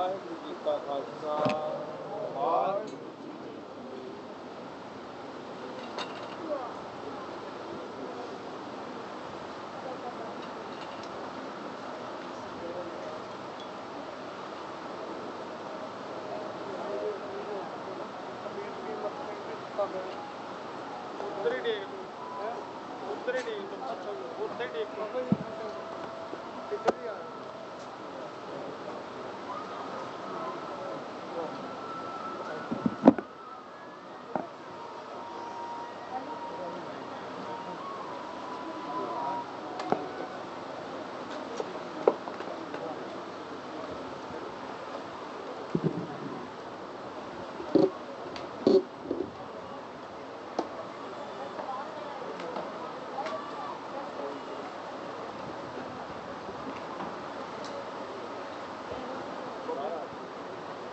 ਵਾਹਿਗੁਰੂ ਜੀ ਕਾ ਖਾਲਸਾ ਵਾਹਿਗੁਰੂ ਉੱਧਰ ਹੀ ਡੇਕ ਤੂੰ ਉੱਧਰ ਹੀ ਡੇਕ ਤੂੰ ਉੱਥੇ ਹੀ ਡੇਕ ਤੂੰ